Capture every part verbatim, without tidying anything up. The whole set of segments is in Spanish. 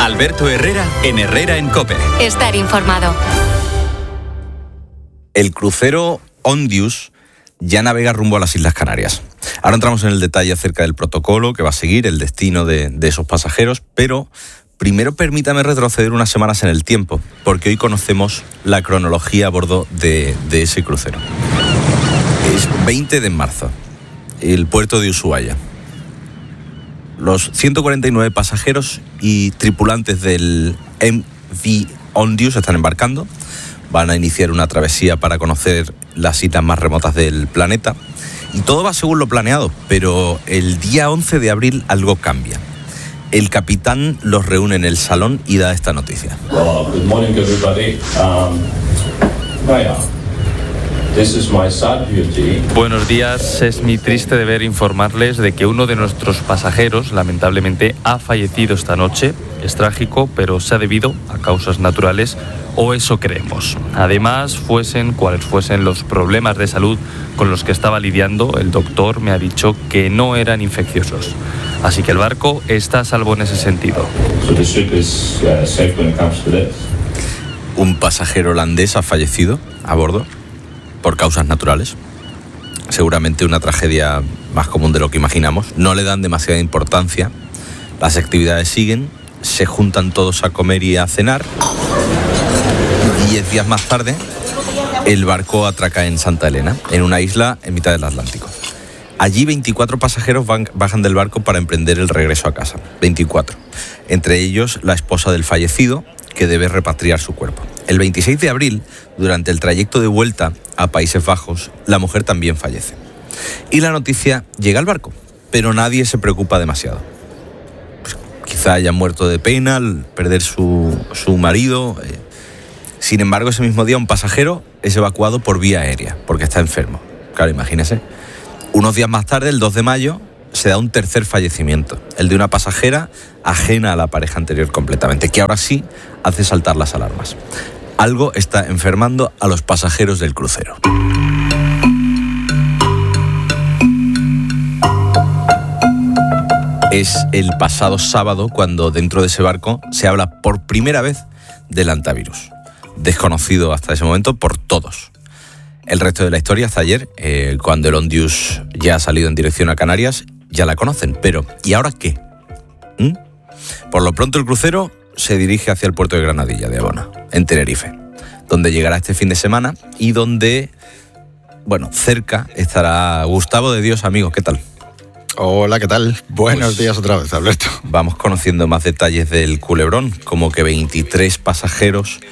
Alberto Herrera en Herrera en COPE. Estar informado. El crucero Ondius ya navega rumbo a las Islas Canarias. Ahora entramos en el detalle acerca del protocolo que va a seguir, el destino de, de esos pasajeros, pero primero permítame retroceder unas semanas en el tiempo, porque hoy conocemos la cronología a bordo de, de ese crucero. Es veinte de marzo, el puerto de Ushuaia. Los ciento cuarenta y nueve pasajeros y tripulantes del M V Ondius están embarcando. Van a iniciar una travesía para conocer las islas más remotas del planeta. Y todo va según lo planeado, pero el día once de abril algo cambia. El capitán los reúne en el salón y da esta noticia. Well, good morning, everybody. Um, vaya. This is my sad duty. Buenos días, es mi triste deber informarles de que uno de nuestros pasajeros lamentablemente ha fallecido esta noche. Es trágico, pero se ha debido a causas naturales, o eso creemos. Además, fuesen cuales fuesen los problemas de salud con los que estaba lidiando, el doctor me ha dicho que no eran infecciosos. Así que el barco está a salvo en ese sentido. So the ship is uh, safe when it comes to this. Un pasajero holandés ha fallecido a bordo por causas naturales. Seguramente una tragedia más común de lo que imaginamos. No le dan demasiada importancia. Las actividades siguen. Se juntan todos a comer y a cenar. Diez días más tarde, el barco atraca en Santa Elena, en una isla en mitad del Atlántico. Allí veinticuatro pasajeros van, bajan del barco para emprender el regreso a casa. veinticuatro. Entre ellos, la esposa del fallecido, que debe repatriar su cuerpo. El veintiséis de abril, durante el trayecto de vuelta a Países Bajos, la mujer también fallece. Y la noticia llega al barco, pero nadie se preocupa demasiado. Pues, quizá haya muerto de pena al perder su, su marido. Eh. Sin embargo, ese mismo día un pasajero es evacuado por vía aérea, porque está enfermo. Claro, imagínese. Unos días más tarde, el dos de mayo, se da un tercer fallecimiento, el de una pasajera ajena a la pareja anterior completamente, que ahora sí hace saltar las alarmas. Algo está enfermando a los pasajeros del crucero. Es el pasado sábado cuando dentro de ese barco se habla por primera vez del hantavirus, desconocido hasta ese momento por todos. El resto de la historia hasta ayer, eh, cuando el Ondius ya ha salido en dirección a Canarias, ya la conocen. Pero, ¿y ahora qué? ¿Mm? Por lo pronto el crucero se dirige hacia el puerto de Granadilla de Abona, en Tenerife, donde llegará este fin de semana y donde, bueno, cerca estará Gustavo de Dios. Amigos, ¿qué tal? Hola, ¿qué tal? Buenos pues, días otra vez, Alberto. Vamos conociendo más detalles del culebrón, como que veintitrés pasajeros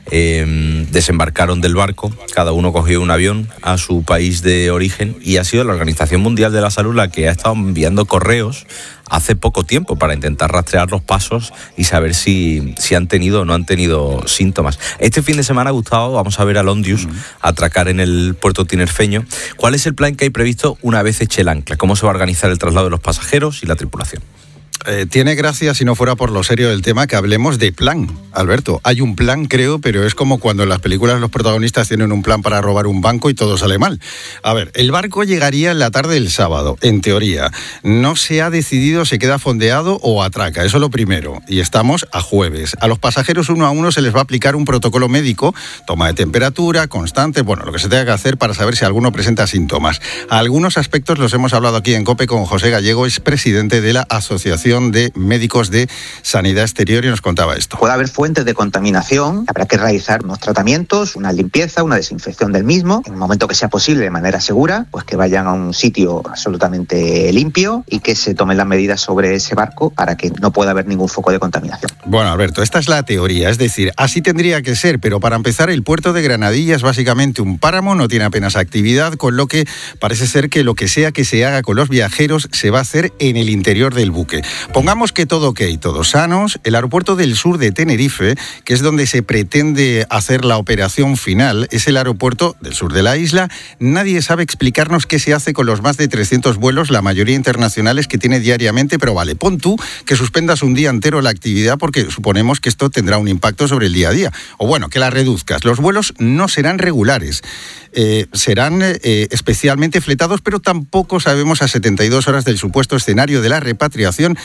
eh, desembarcaron del barco, cada uno cogió un avión a su país de origen y ha sido la Organización Mundial de la Salud la que ha estado enviando correos hace poco tiempo para intentar rastrear los pasos y saber si, si han tenido o no han tenido síntomas. Este fin de semana, Gustavo, vamos a ver al Ondius uh-huh. atracar en el puerto tinerfeño. ¿Cuál es el plan que hay previsto una vez eche el ancla? ¿Cómo se va a organizar el traslado de los pasajeros y la tripulación? Eh, tiene gracia, si no fuera por lo serio del tema, que hablemos de plan, Alberto. Hay un plan, creo, pero es como cuando en las películas los protagonistas tienen un plan para robar un banco y todo sale mal. A ver, el barco llegaría en la tarde del sábado, en teoría. No se ha decidido si queda fondeado o atraca, eso es lo primero. Y estamos a jueves. A los pasajeros uno a uno se les va a aplicar un protocolo médico, toma de temperatura, constante, bueno, lo que se tenga que hacer para saber si alguno presenta síntomas. A algunos aspectos los hemos hablado aquí en COPE con José Gallego, es presidente de la Asociación de Médicos de Sanidad Exterior, y nos contaba esto. Puede haber fuentes de contaminación, habrá que realizar unos tratamientos, una limpieza, una desinfección del mismo, en el momento que sea posible, de manera segura, pues que vayan a un sitio absolutamente limpio y que se tomen las medidas sobre ese barco para que no pueda haber ningún foco de contaminación. Bueno, Alberto, esta es la teoría, es decir, así tendría que ser, pero para empezar, el puerto de Granadilla es básicamente un páramo, no tiene apenas actividad, con lo que parece ser que lo que sea que se haga con los viajeros se va a hacer en el interior del buque. Pongamos que todo ok, todos sanos. El aeropuerto del sur de Tenerife, que es donde se pretende hacer la operación final, es el aeropuerto del sur de la isla. Nadie sabe explicarnos qué se hace con los más de trescientos vuelos, la mayoría internacionales, que tiene diariamente, pero vale, pon tú que suspendas un día entero la actividad porque suponemos que esto tendrá un impacto sobre el día a día. O bueno, que la reduzcas. Los vuelos no serán regulares. Eh, serán eh, especialmente fletados, pero tampoco sabemos a setenta y dos horas del supuesto escenario de la repatriación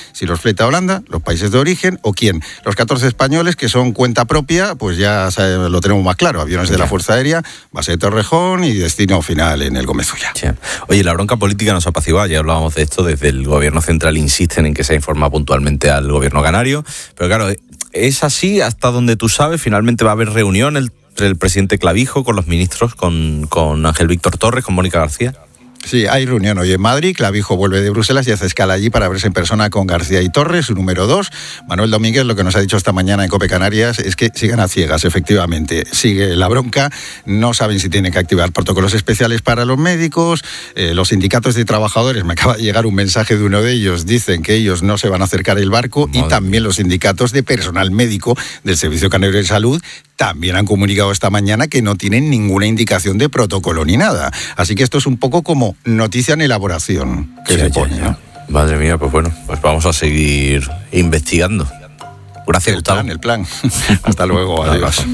Si los fleta Holanda, los países de origen, o quién. Los catorce españoles que son cuenta propia, pues ya sabe, lo tenemos más claro. Aviones de la Fuerza Aérea, base de Torrejón y destino final en el Gómez Ulla. Sí. Oye, la bronca política nos apacigua, ya hablábamos de esto, desde el gobierno central insisten en que se informa puntualmente al gobierno canario, pero claro, es así hasta donde tú sabes, finalmente va a haber reunión entre el presidente Clavijo con los ministros, con, con Ángel Víctor Torres, con Mónica García. Sí, hay reunión hoy en Madrid. Clavijo vuelve de Bruselas y hace escala allí para verse en persona con García y Torres, su número dos. Manuel Domínguez, lo que nos ha dicho esta mañana en COPE Canarias es que sigan a ciegas, efectivamente. Sigue la bronca, no saben si tienen que activar protocolos especiales para los médicos. Eh, los sindicatos de trabajadores, me acaba de llegar un mensaje de uno de ellos, dicen que ellos no se van a acercar al barco. Madre. Y también los sindicatos de personal médico del Servicio Canario de Salud también han comunicado esta mañana que no tienen ninguna indicación de protocolo ni nada. Así que esto es un poco como noticia en elaboración que sí, se ya, pone, ya. ¿no? Madre mía, pues bueno, pues vamos a seguir investigando. Gracias, el Gustavo. plan, el plan. Hasta luego, adiós.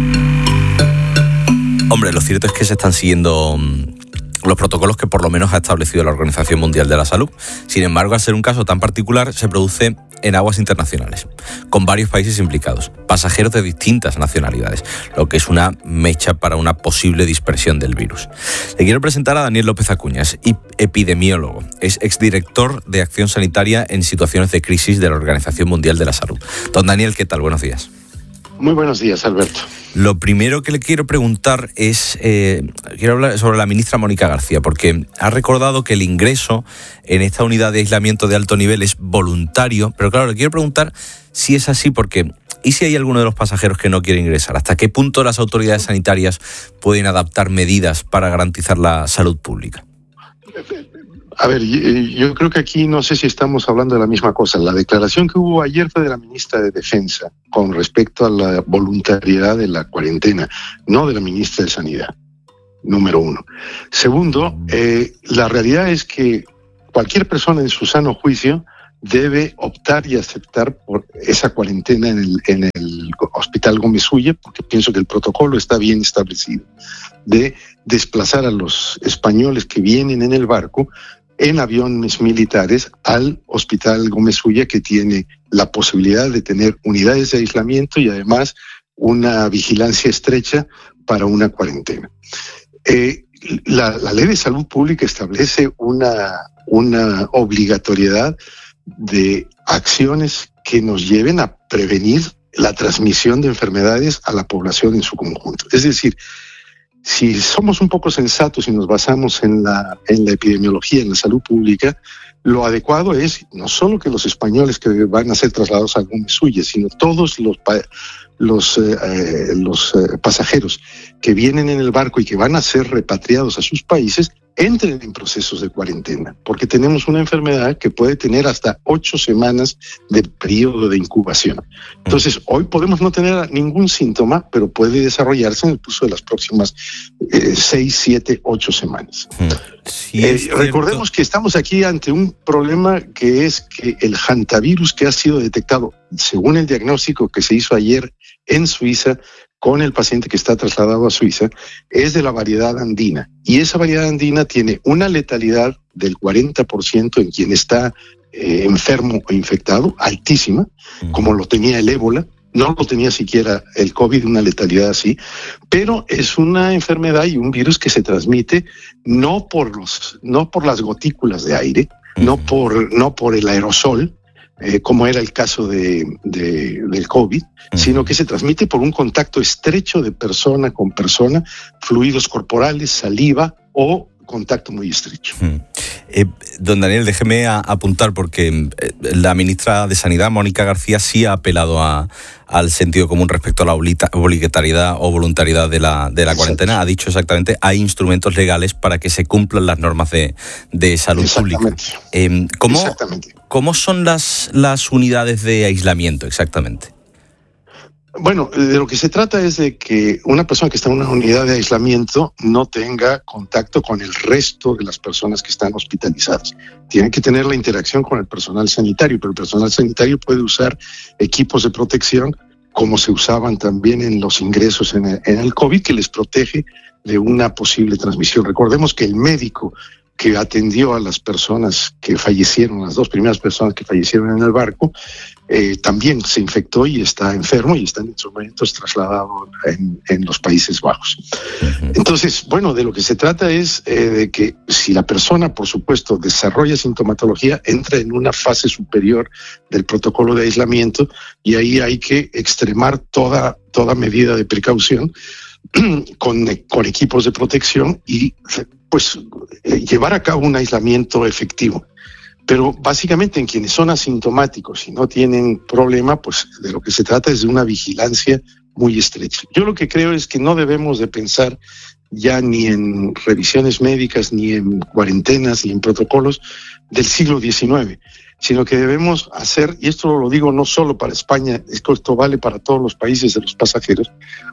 Hombre, lo cierto es que se están siguiendo los protocolos que por lo menos ha establecido la Organización Mundial de la Salud. Sin embargo, al ser un caso tan particular, se produce en aguas internacionales, con varios países implicados, pasajeros de distintas nacionalidades, lo que es una mecha para una posible dispersión del virus. Le quiero presentar a Daniel López Acuña, es epidemiólogo, es exdirector de Acción Sanitaria en situaciones de crisis de la Organización Mundial de la Salud. Don Daniel, ¿qué tal? Buenos días. Muy buenos días, Alberto. Lo primero que le quiero preguntar es, eh, quiero hablar sobre la ministra Mónica García, porque ha recordado que el ingreso en esta unidad de aislamiento de alto nivel es voluntario, pero claro, le quiero preguntar si es así, porque ¿y si hay alguno de los pasajeros que no quiere ingresar? ¿Hasta qué punto las autoridades sanitarias pueden adaptar medidas para garantizar la salud pública? A ver, yo creo que aquí no sé si estamos hablando de la misma cosa. La declaración que hubo ayer fue de la ministra de Defensa con respecto a la voluntariedad de la cuarentena, no de la ministra de Sanidad, número uno. Segundo, eh, la realidad es que cualquier persona en su sano juicio debe optar y aceptar por esa cuarentena en el, en el Hospital Gómez Ulla, porque pienso que el protocolo está bien establecido, de desplazar a los españoles que vienen en el barco en aviones militares al Hospital Gómez Ulla, que tiene la posibilidad de tener unidades de aislamiento y además una vigilancia estrecha para una cuarentena. Eh, la, la Ley de Salud Pública establece una, una obligatoriedad de acciones que nos lleven a prevenir la transmisión de enfermedades a la población en su conjunto. Es decir, si somos un poco sensatos y nos basamos en la, en la epidemiología, en la salud pública, lo adecuado es no solo que los españoles que van a ser trasladados a Gómez Ulla, sino todos los, los, eh, los eh, pasajeros que vienen en el barco y que van a ser repatriados a sus países, entren en procesos de cuarentena, porque tenemos una enfermedad que puede tener hasta ocho semanas de periodo de incubación. Entonces, hoy podemos no tener ningún síntoma, pero puede desarrollarse en el curso de las próximas eh, seis, siete, ocho semanas. Sí, eh, recordemos que estamos aquí ante un problema que es que el hantavirus que ha sido detectado, según el diagnóstico que se hizo ayer en Suiza, con el paciente que está trasladado a Suiza, es de la variedad andina. Y esa variedad andina tiene una letalidad del cuarenta por ciento en quien está eh, enfermo o infectado, altísima, uh-huh. como lo tenía el ébola. No lo tenía siquiera el COVID, una letalidad así, pero es una enfermedad y un virus que se transmite no por, los, no por las gotículas de aire, uh-huh. no, por, no por el aerosol, Eh, como era el caso de, de, del COVID, uh-huh. sino que se transmite por un contacto estrecho de persona con persona, fluidos corporales, saliva o contacto muy estrecho. Uh-huh. Eh, don Daniel, déjeme a, apuntar porque eh, la ministra de Sanidad, Mónica García, sí ha apelado a, al sentido común respecto a la obligatoriedad o voluntariedad de la, de la cuarentena. Ha dicho exactamente, hay instrumentos legales para que se cumplan las normas de, de salud pública. Eh, ¿cómo, Exactamente. ¿Cómo son las, las unidades de aislamiento exactamente? Bueno, de lo que se trata es de que una persona que está en una unidad de aislamiento no tenga contacto con el resto de las personas que están hospitalizadas. Tienen que tener la interacción con el personal sanitario, pero el personal sanitario puede usar equipos de protección como se usaban también en los ingresos en el, en el COVID, que les protege de una posible transmisión. Recordemos que el médico que atendió a las personas que fallecieron, las dos primeras personas que fallecieron en el barco, eh, también se infectó y está enfermo y está en estos momentos trasladado en, en los Países Bajos. Entonces, bueno, de lo que se trata es eh, de que si la persona, por supuesto, desarrolla sintomatología, entra en una fase superior del protocolo de aislamiento y ahí hay que extremar toda, toda medida de precaución con, con equipos de protección y pues eh, llevar a cabo un aislamiento efectivo. Pero básicamente en quienes son asintomáticos y no tienen problema, pues de lo que se trata es de una vigilancia muy estrecha. Yo lo que creo es que no debemos de pensar ya ni en revisiones médicas, ni en cuarentenas, ni en protocolos del siglo diecinueve, sino que debemos hacer, y esto lo digo no solo para España, esto vale para todos los países de los pasajeros,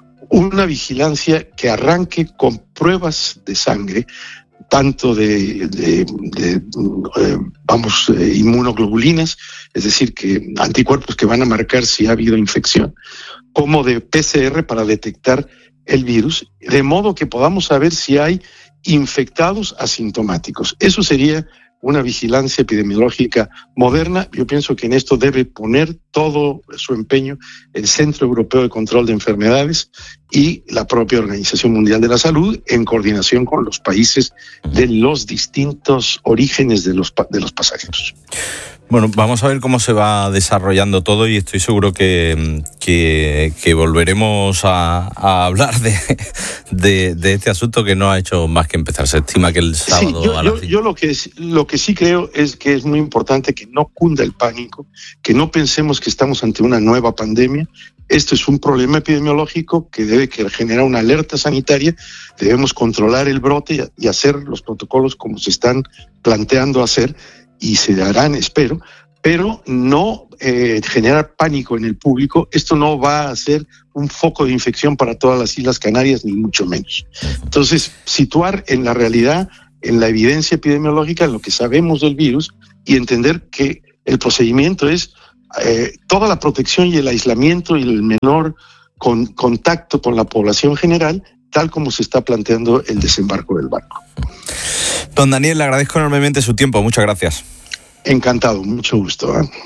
una vigilancia que arranque con pruebas de sangre, tanto de, de, de eh, vamos, eh, inmunoglobulinas, es decir, que anticuerpos que van a marcar si ha habido infección, como de P C R para detectar el virus, de modo que podamos saber si hay infectados asintomáticos. Eso sería una vigilancia epidemiológica moderna. Yo pienso que en esto debe poner todo su empeño el Centro Europeo de Control de Enfermedades y la propia Organización Mundial de la Salud, en coordinación con los países de los distintos orígenes de los, de los pasajeros. Bueno, vamos a ver cómo se va desarrollando todo y estoy seguro que, que, que volveremos a, a hablar de, de, de este asunto que no ha hecho más que empezar. Se estima que el sábado sí, yo, a las yo, yo lo que lo que sí creo es que es muy importante que no cunda el pánico, que no pensemos que estamos ante una nueva pandemia. Esto es un problema epidemiológico que debe que generar una alerta sanitaria. Debemos controlar el brote y hacer los protocolos como se están planteando hacer, y se harán, espero, pero no eh, generar pánico en el público. Esto no va a ser un foco de infección para todas las Islas Canarias, ni mucho menos. Entonces, situar en la realidad, en la evidencia epidemiológica, lo que sabemos del virus y entender que el procedimiento es eh, toda la protección y el aislamiento y el menor con, contacto con la población general, tal como se está planteando el desembarco del barco. Don Daniel, le agradezco enormemente su tiempo. Muchas gracias. Encantado, mucho gusto, ¿eh?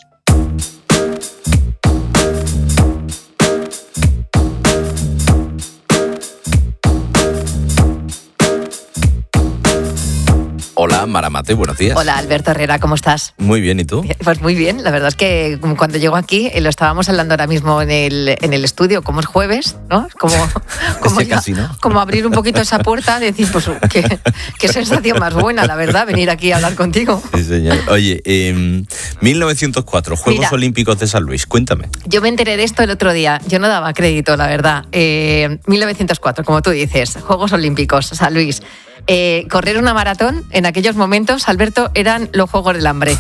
Hola, Mara Mate, buenos días. Hola, Alberto Herrera, ¿cómo estás? Muy bien, ¿y tú? Pues muy bien, la verdad es que cuando llego aquí, lo estábamos hablando ahora mismo en el, en el estudio, como es jueves, ¿no? Como, como, ya, casi, ¿no? Como abrir un poquito esa puerta, decir, pues qué, qué sensación más buena, la verdad, venir aquí a hablar contigo. Sí, señor. Oye, eh, mil novecientos cuatro, Juegos Mira, Olímpicos de San Luis, cuéntame. Yo me enteré de esto el otro día, yo no daba crédito, la verdad. Eh, mil novecientos cuatro, como tú dices, Juegos Olímpicos, San Luis. Eh, correr una maratón en aquellos momentos, Alberto, eran los Juegos del Hambre.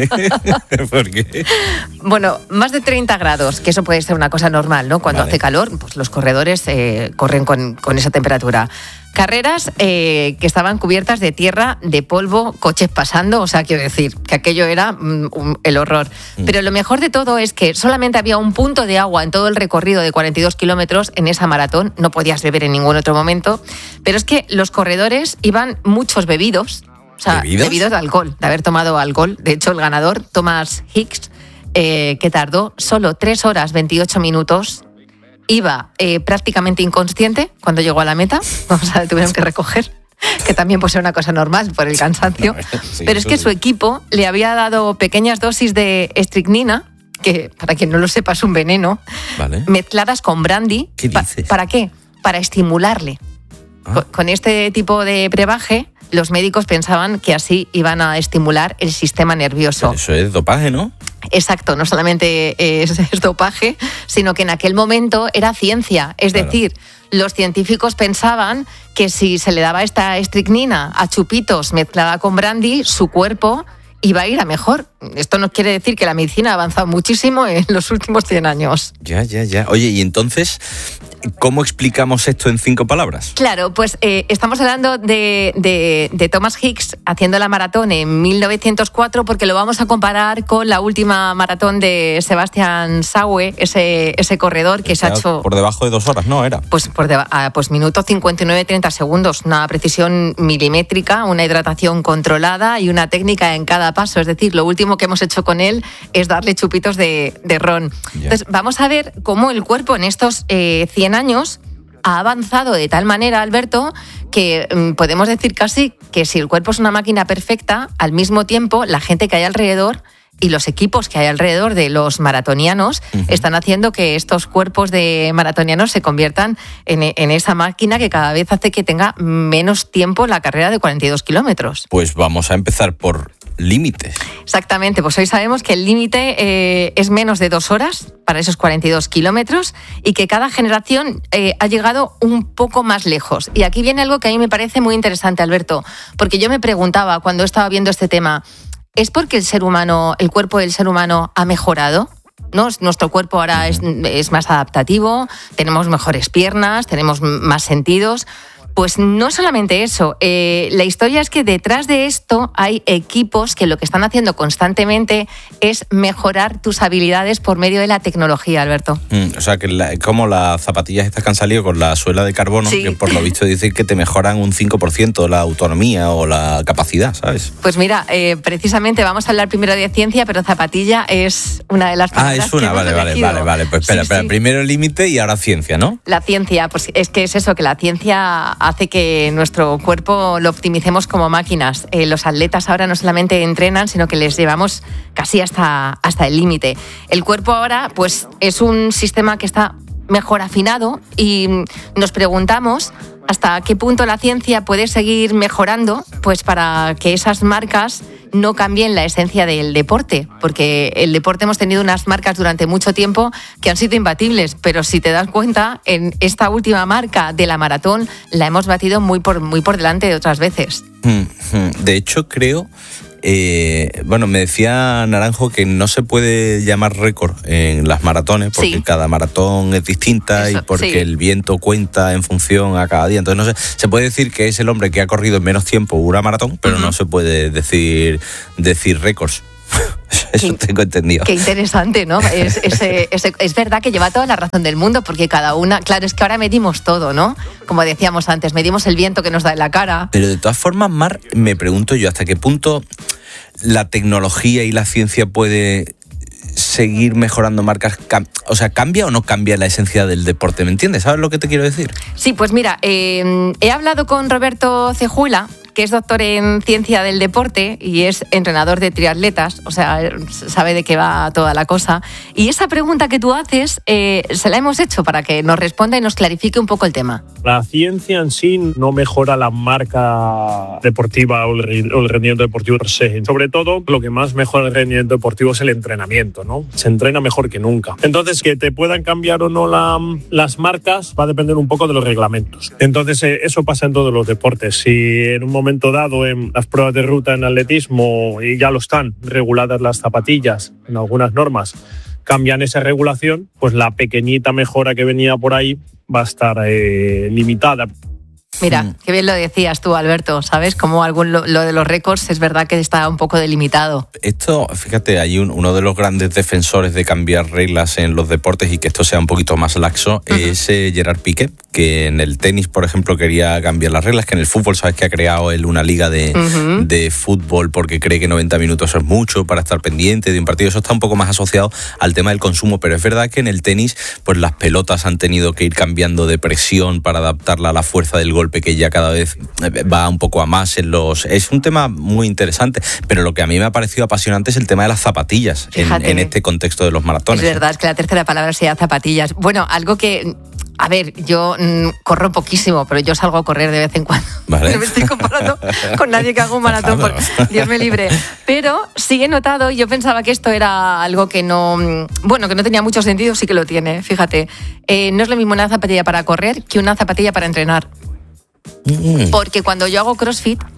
¿Qué? ¿Por qué? Bueno, más de treinta grados, que eso puede ser una cosa normal, ¿no? Cuando vale. hace calor, pues los corredores eh, corren con, con esa temperatura. Carreras eh, que estaban cubiertas de tierra, de polvo, coches pasando, o sea, quiero decir, que aquello era mm, um, el horror. Mm. Pero lo mejor de todo es que solamente había un punto de agua en todo el recorrido de cuarenta y dos kilómetros en esa maratón, no podías beber en ningún otro momento, pero es que los corredores iban muchos bebidos, o sea, ¿Bebidos? bebidos de alcohol, de haber tomado alcohol. De hecho, el ganador, Thomas Hicks, eh, que tardó solo tres horas veintiocho minutos, iba eh, prácticamente inconsciente cuando llegó a la meta. Vamos a ver, tuvieron que recoger, que también puede ser una cosa normal por el cansancio. Sí, pero es que sí. Su equipo le había dado pequeñas dosis de estricnina, que para quien no lo sepa es un veneno, vale. Mezcladas con brandy. ¿Qué dices? Pa- ¿Para qué? Para estimularle. Ah. Con, con este tipo de brebaje, los médicos pensaban que así iban a estimular el sistema nervioso. Pero eso es dopaje, ¿no? Exacto, no solamente es, es dopaje, sino que en aquel momento era ciencia. Es claro. decir, los científicos pensaban que si se le daba esta estricnina a chupitos mezclada con brandy, su cuerpo iba a ir a mejor. Esto no quiere decir que la medicina ha avanzado muchísimo en los últimos cien años. Ya, ya, ya. Oye, y entonces, ¿Cómo explicamos esto en cinco palabras? Claro, pues eh, estamos hablando de, de, de Thomas Hicks haciendo la maratón en mil novecientos cuatro, porque lo vamos a comparar con la última maratón de Sebastian Saue, ese, ese corredor que o sea, se ha hecho... Por debajo de dos horas, ¿no? Era. Pues por deba- pues minuto cincuenta y nueve treinta segundos, una precisión milimétrica, una hidratación controlada y una técnica en cada paso. Es decir, lo último que hemos hecho con él es darle chupitos de, de ron. Yeah. Entonces, vamos a ver cómo el cuerpo en estos eh, cien años ha avanzado de tal manera, Alberto, que mmm, podemos decir casi que si el cuerpo es una máquina perfecta, al mismo tiempo la gente que hay alrededor y los equipos que hay alrededor de los maratonianos uh-huh. están haciendo que estos cuerpos de maratonianos se conviertan en, en esa máquina que cada vez hace que tenga menos tiempo la carrera de cuarenta y dos kilómetros. Pues vamos a empezar por límites. Exactamente, pues hoy sabemos que el límite eh, es menos de dos horas para esos cuarenta y dos kilómetros y que cada generación eh, ha llegado un poco más lejos. Y aquí viene algo que a mí me parece muy interesante, Alberto, porque yo me preguntaba cuando estaba viendo este tema, ¿es porque el ser humano, el cuerpo del ser humano ha mejorado? ¿No? Nuestro cuerpo ahora es, es más adaptativo, tenemos mejores piernas, tenemos más sentidos. Pues no solamente eso, eh, la historia es que detrás de esto hay equipos que lo que están haciendo constantemente es mejorar tus habilidades por medio de la tecnología, Alberto. Mm, o sea, que la, como las zapatillas estas que han salido con la suela de carbono, sí. que por lo visto dicen que te mejoran un cinco por ciento la autonomía o la capacidad, ¿sabes? Pues mira, eh, precisamente vamos a hablar primero de ciencia, pero zapatilla es una de las primeras. Ah, es una, vale, vale, vale, vale. Pues espera, sí, espera, sí. Primero el límite y ahora ciencia, ¿no? La ciencia, pues es que es eso, que la ciencia hace que nuestro cuerpo lo optimicemos como máquinas. Eh, los atletas ahora no solamente entrenan, sino que les llevamos casi hasta, hasta el límite. El cuerpo ahora pues es un sistema que está mejor afinado y nos preguntamos hasta qué punto la ciencia puede seguir mejorando pues para que esas marcas no cambien la esencia del deporte, porque el deporte hemos tenido unas marcas durante mucho tiempo que han sido imbatibles, pero si te das cuenta, en esta última marca de la maratón la hemos batido muy por, muy por delante de otras veces. De hecho, creo... Eh, bueno, me decía Naranjo que no se puede llamar récord en las maratones porque sí. cada maratón es distinta. Eso, y porque sí. el viento cuenta en función a cada día. Entonces, no sé, se puede decir que es el hombre que ha corrido en menos tiempo una maratón, pero uh-huh. no se puede decir, decir récords. Eso qué, tengo entendido. Qué interesante, ¿no? Es, es, es, es verdad que lleva toda la razón del mundo, porque cada una... Claro, es que ahora medimos todo, ¿no? Como decíamos antes, medimos el viento que nos da en la cara. Pero de todas formas, Mar, me pregunto yo, ¿hasta qué punto la tecnología y la ciencia puede seguir mejorando marcas? O sea, ¿cambia o no cambia la esencia del deporte? ¿Me entiendes? ¿Sabes lo que te quiero decir? Sí, pues mira, eh, he hablado con Roberto Cejuela, que es doctor en ciencia del deporte y es entrenador de triatletas, o sea, sabe de qué va toda la cosa. Y esa pregunta que tú haces, eh, se la hemos hecho para que nos responda y nos clarifique un poco el tema. La ciencia en sí no mejora la marca deportiva o el, o el rendimiento deportivo per se. Sobre todo, lo que más mejora el rendimiento deportivo es el entrenamiento, ¿no? Se entrena mejor que nunca. Entonces, que te puedan cambiar o no la, las marcas va a depender un poco de los reglamentos. Entonces, eh, eso pasa en todos los deportes. Si en un momento dado en las pruebas de ruta en atletismo, y ya lo están reguladas las zapatillas en algunas normas, cambian esa regulación, pues la pequeñita mejora que venía por ahí va a estar eh, limitada. Mira, mm. qué bien lo decías tú, Alberto, ¿sabes? Como algún, lo, lo de los récords es verdad que está un poco delimitado. Esto, fíjate, hay un, uno de los grandes defensores de cambiar reglas en los deportes y que esto sea un poquito más laxo, uh-huh. es eh, Gerard Piqué, que en el tenis, por ejemplo, quería cambiar las reglas, que en el fútbol, sabes que ha creado él una liga de, uh-huh. de fútbol porque cree que noventa minutos es mucho para estar pendiente de un partido. Eso está un poco más asociado al tema del consumo, pero es verdad que en el tenis, pues las pelotas han tenido que ir cambiando de presión para adaptarla a la fuerza del golpe, que ya cada vez va un poco a más en los... Es un tema muy interesante, pero lo que a mí me ha parecido apasionante es el tema de las zapatillas en, en este contexto de los maratones. Es verdad, es que la tercera palabra sería zapatillas. Bueno, algo que... A ver, yo mmm, corro poquísimo, pero yo salgo a correr de vez en cuando. Vale. No me estoy comparando con nadie que haga un maratón, por Dios me libre. Pero sí he notado, yo pensaba que esto era algo que no... Bueno, que no tenía mucho sentido, sí que lo tiene, fíjate. Eh, no es lo mismo una zapatilla para correr que una zapatilla para entrenar. Mm. Porque cuando yo hago CrossFit,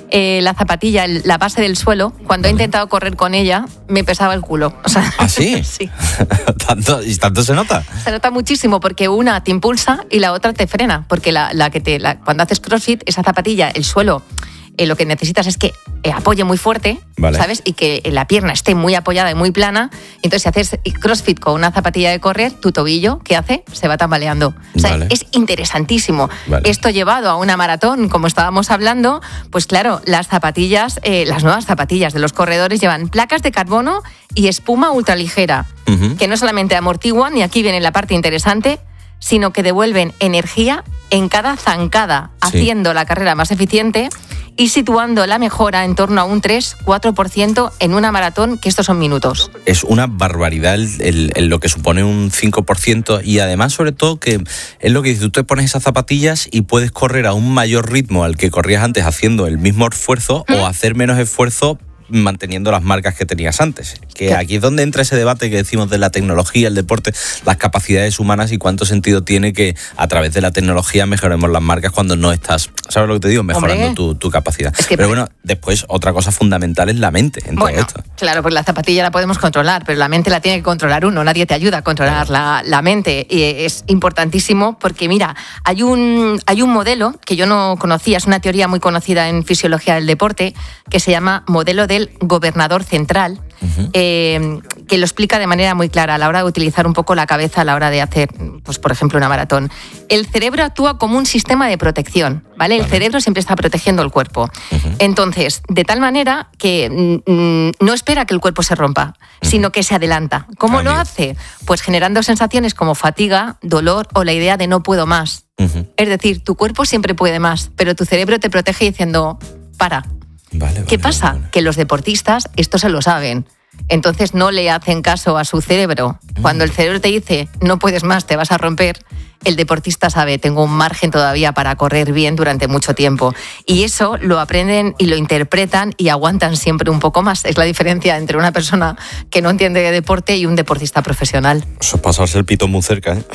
eh, la zapatilla, el, la base del suelo, cuando he intentado correr con ella, me pesaba el culo. O sea, ¿Ah, sí? Sí. ¿Tanto, ¿Y tanto se nota? Se nota muchísimo porque una te impulsa y la otra te frena, porque la, la que te, la, cuando haces CrossFit, esa zapatilla, el suelo, eh, lo que necesitas es que eh, apoye muy fuerte, vale. ¿sabes? Y que la pierna esté muy apoyada y muy plana. Entonces, si haces CrossFit con una zapatilla de correr, tu tobillo, ¿qué hace? Se va tambaleando. O sea, vale. es interesantísimo. Vale. Esto llevado a una maratón, como estábamos hablando, pues claro, las zapatillas, eh, las nuevas zapatillas de los corredores llevan placas de carbono y espuma ultraligera, uh-huh. que no solamente amortiguan, y aquí viene la parte interesante, sino que devuelven energía en cada zancada, sí. haciendo la carrera más eficiente y situando la mejora en torno a un tres cuatro por ciento en una maratón, que estos son minutos. Es una barbaridad el, el, el lo que supone un cinco por ciento, y además, sobre todo, que es lo que dices, tú te pones esas zapatillas y puedes correr a un mayor ritmo al que corrías antes haciendo el mismo esfuerzo, ¿Mm? o hacer menos esfuerzo manteniendo las marcas que tenías antes. Que aquí es donde entra ese debate que decimos de la tecnología, el deporte, las capacidades humanas y cuánto sentido tiene que a través de la tecnología mejoremos las marcas cuando no estás, ¿sabes lo que te digo? Mejorando tu, tu capacidad. Es que, pero bueno, después otra cosa fundamental es la mente en bueno, todo esto. Claro, pues la zapatilla la podemos controlar, pero la mente la tiene que controlar uno, nadie te ayuda a controlar la, la mente, y es importantísimo porque mira, hay un, hay un modelo que yo no conocía, es una teoría muy conocida en fisiología del deporte, que se llama modelo de el gobernador central, uh-huh. eh, que lo explica de manera muy clara a la hora de utilizar un poco la cabeza a la hora de hacer, pues por ejemplo, una maratón. El cerebro actúa como un sistema de protección, ¿vale? El vale. cerebro siempre está protegiendo el cuerpo. Uh-huh. Entonces, de tal manera que mm, no espera que el cuerpo se rompa, uh-huh. sino que se adelanta. ¿Cómo Adiós. lo hace? Pues generando sensaciones como fatiga, dolor o la idea de no puedo más. Uh-huh. Es decir, tu cuerpo siempre puede más, pero tu cerebro te protege diciendo, para. Vale, vale, ¿Qué pasa? Vale, vale. Que los deportistas esto se lo saben. Entonces no le hacen caso a su cerebro. Cuando el cerebro te dice, no puedes más, te vas a romper, el deportista sabe, tengo un margen todavía para correr bien durante mucho tiempo. Y eso lo aprenden y lo interpretan y aguantan siempre un poco más. Es la diferencia entre una persona que no entiende de deporte y un deportista profesional. Eso es pasarse el pitón muy cerca, ¿eh?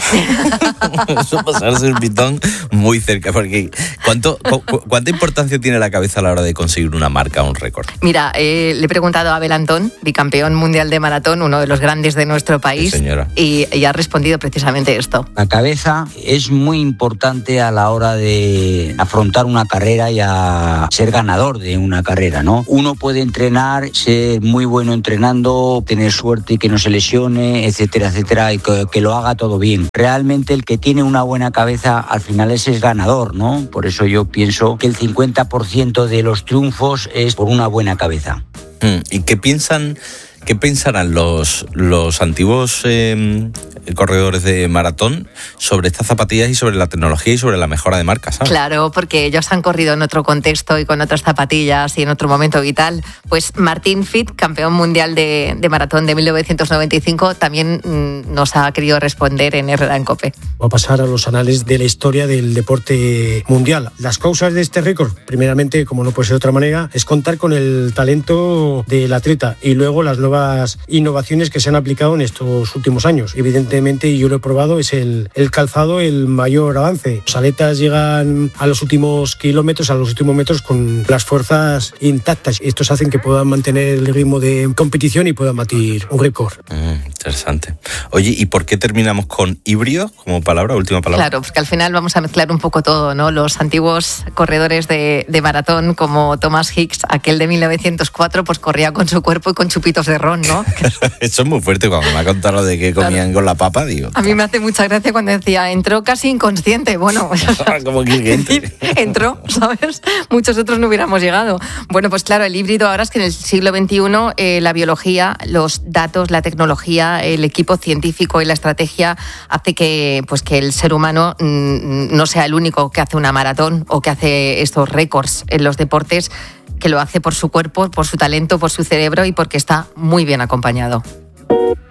Eso es pasarse el pitón muy cerca. Porque ¿cuánto, cu, ¿cuánta importancia tiene la cabeza a la hora de conseguir una marca o un récord? Mira, eh, le he preguntado a Abel Antón, bicampeón mundial de maratón, uno de los grandes de nuestro país, sí, y, y ha respondido precisamente esto. La cabeza es muy importante a la hora de afrontar una carrera y a ser ganador de una carrera, ¿no? Uno puede entrenar, ser muy bueno entrenando, tener suerte y que no se lesione, etcétera, etcétera, y que, que lo haga todo bien. Realmente el que tiene una buena cabeza al final es el ganador, ¿no? Por eso yo pienso que el cincuenta por ciento de los triunfos es por una buena cabeza. ¿Y qué piensan, qué pensarán los, los antiguos eh, corredores de maratón sobre estas zapatillas y sobre la tecnología y sobre la mejora de marcas, ¿sabes? Claro, porque ellos han corrido en otro contexto y con otras zapatillas y en otro momento vital. Pues Martín Fit, campeón mundial de, de maratón de mil novecientos noventa y cinco, también mmm, nos ha querido responder en Herrera en COPE. Va a pasar a los anales de la historia del deporte mundial. Las causas de este récord, primeramente, como no puede ser de otra manera, es contar con el talento del atleta y luego las nuevas innovaciones que se han aplicado en estos últimos años. Evidentemente, y yo lo he probado, es el, el calzado el mayor avance. Los atletas llegan a los últimos kilómetros, a los últimos metros con las fuerzas intactas. Estos hacen que puedan mantener el ritmo de competición y puedan batir un récord. Mm, interesante. Oye, ¿y por qué terminamos con híbrido como palabra, última palabra? Claro, porque al final vamos a mezclar un poco todo, ¿no? Los antiguos corredores de, de maratón como Thomas Hicks, aquel de mil novecientos cuatro, pues corría con su cuerpo y con chupitos de ron, ¿no? Eso es muy fuerte. Cuando me ha contado lo de que comían claro. con la papa, digo... A mí me hace mucha gracia cuando decía, entró casi inconsciente. Bueno, como que entre. Entró, ¿sabes? Muchos otros no hubiéramos llegado. Bueno, pues claro, el híbrido ahora es que en el siglo veintiuno eh, la biología, los datos, la tecnología, el equipo científico y la estrategia hace que, pues, que el ser humano mmm, no sea el único que hace una maratón o que hace estos récords en los deportes, que lo hace por su cuerpo, por su talento, por su cerebro y porque está muy bien acompañado.